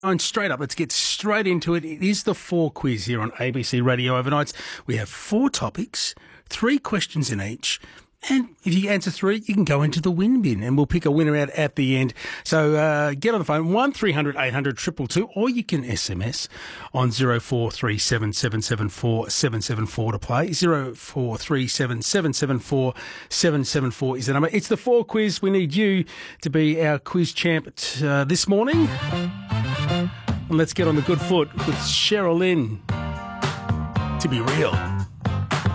And straight up, let's get straight into it. It is the 4 quiz here on ABC Radio Overnights. We have 4 topics, 3 questions in each. And if you answer 3, you can go into the win bin and we'll pick a winner out at the end. So get on the phone, 1300 800 222, or you can SMS on 0437 774 774 to play. 0437 774 774 is the number. It's the 4 quiz. We need you to be our quiz champ this morning. And let's get on the good foot with Cheryl Lynn. To be real.